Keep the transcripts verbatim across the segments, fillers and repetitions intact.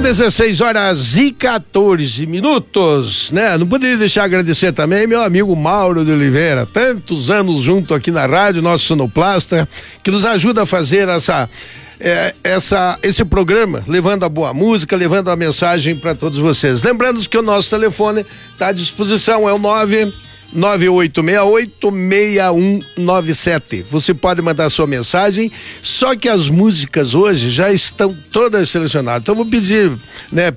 dezesseis horas e quatorze minutos, né? Não poderia deixar de agradecer também meu amigo Mauro de Oliveira, tantos anos junto aqui na rádio, nosso sonoplasta, que nos ajuda a fazer essa, é, essa, esse programa, levando a boa música, levando a mensagem para todos vocês. Lembrando que o nosso telefone está à disposição, é o nove nove oito seis oito seis um nove sete. Você pode mandar sua mensagem, só que as músicas hoje já estão todas selecionadas. Então vou pedir, né,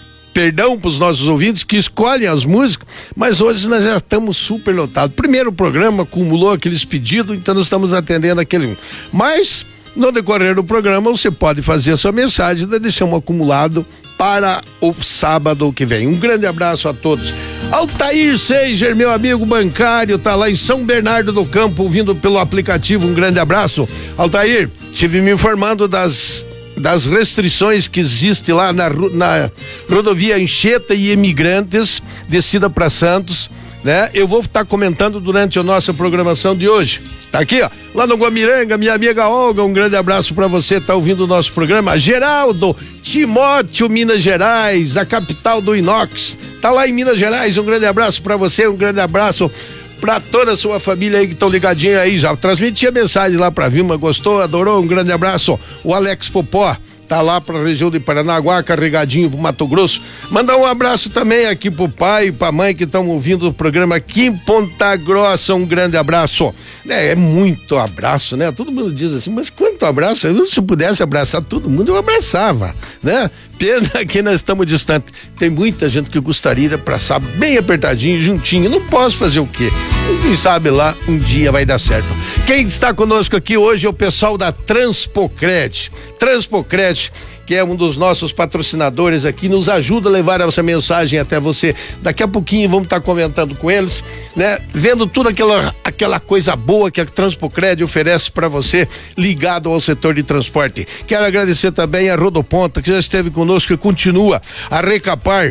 perdão para os nossos ouvintes que escolhem as músicas, mas hoje nós já estamos super lotados. Primeiro programa acumulou aqueles pedidos, então nós estamos atendendo aquele. Mas no decorrer do programa você pode fazer a sua mensagem e deixar um acumulado para o sábado que vem. Um grande abraço a todos. Altair Seiger, meu amigo bancário, tá lá em São Bernardo do Campo, ouvindo pelo aplicativo. Um grande abraço. Altair, estive me informando das das restrições que existe lá na, na rodovia Anchieta e Imigrantes, descida para Santos, né? Eu vou estar comentando durante a nossa programação de hoje. Tá aqui, ó, lá no Guamiranga, minha amiga Olga, um grande abraço para você, tá ouvindo o nosso programa. Geraldo, Timóteo, Minas Gerais, a capital do inox, tá lá em Minas Gerais, um grande abraço para você, um grande abraço para toda a sua família aí que estão ligadinhos aí, já transmiti a mensagem lá pra Vilma, gostou, adorou, um grande abraço. O Alex Popó tá lá pra região de Paranaguá, carregadinho pro Mato Grosso. Mandar um abraço também aqui pro pai e pra mãe que estão ouvindo o programa aqui em Ponta Grossa, um grande abraço. É, é muito abraço, né? Todo mundo diz assim, mas quanto abraço? Eu, se eu pudesse abraçar todo mundo, eu abraçava, né? Pena que nós estamos distantes. Tem muita gente que gostaria de abraçar bem apertadinho, juntinho. Não posso fazer o quê? Quem sabe lá um dia vai dar certo. Quem está conosco aqui hoje é o pessoal da Transpocred. Transpocred, que é um dos nossos patrocinadores aqui, nos ajuda a levar essa mensagem até você. Daqui a pouquinho vamos estar comentando com eles, né? Vendo tudo aquela, aquela coisa boa que a Transpocred oferece para você ligado ao setor de transporte. Quero agradecer também a Rodoponta, que já esteve conosco e continua. A Recapar,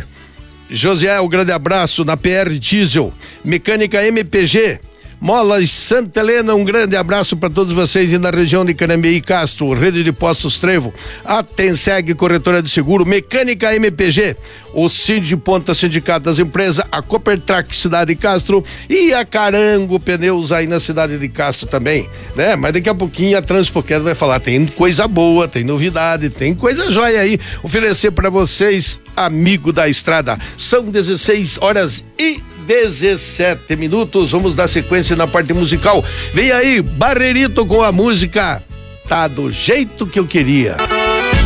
José, um grande abraço. Na P R Diesel, Mecânica M P G, Molas Santa Helena, um grande abraço para todos vocês. E na região de Carambeí e Castro, Rede de Postos Trevo, a Tenseg Corretora de Seguro, Mecânica M P G, o Cid Ponta Sindicato das Empresas, a Coopertrack Cidade de Castro e a Carango Pneus aí na cidade de Castro também, né? Mas daqui a pouquinho a Transpocred vai falar, tem coisa boa, tem novidade, tem coisa jóia aí, oferecer para vocês, amigo da estrada. São dezesseis horas e dezessete minutos, vamos dar sequência na parte musical. Vem aí, Barrerito com a música Tá do Jeito Que Eu Queria.